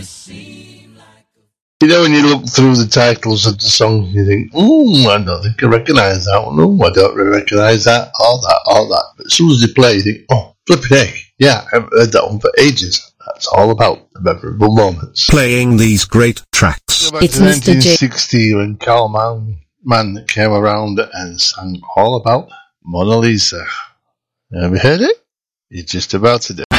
You know, when you look through the titles of the song, you think, I don't think I recognise that one. I don't recognise that, all that. But as soon as they play, you think, flipping heck, yeah, I've heard that one for ages. That's all about the memorable moments. Playing these great tracks. It's 1960 when Carl Mann came around and sang all about Mona Lisa. Have you heard it? You're just about to do.